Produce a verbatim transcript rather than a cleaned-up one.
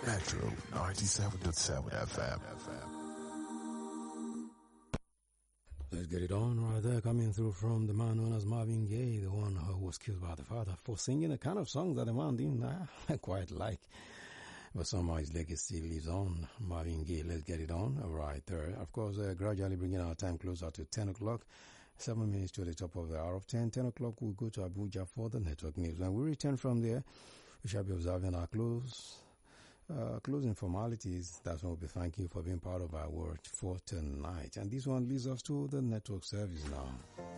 Metro ninety-seven point seven F M. Let's get it on right there, coming through from the man known as Marvin Gaye, the one who was killed by the father for singing the kind of songs that the man didn't uh, quite like. But somehow his legacy lives on. Marvin Gaye, let's get it on right there. Of course, uh, gradually bringing our time closer to ten o'clock. Seven minutes to the top of the hour of ten. ten o'clock, we'll go to Abuja for the network news. When we return from there, we shall be observing our close, uh, closing formalities. That's when we'll be thanking you for being part of our work for tonight. And this one leads us to the network service now.